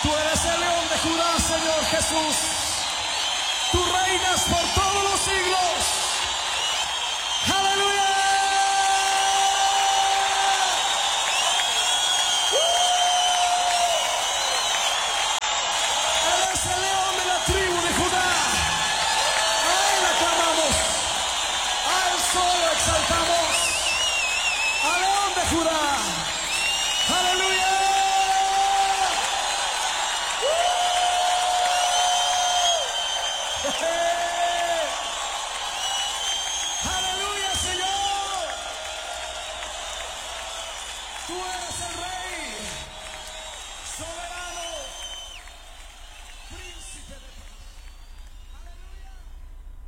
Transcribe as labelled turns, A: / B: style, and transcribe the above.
A: Tú eres el león de Judá, Señor Jesús. Tú reinas por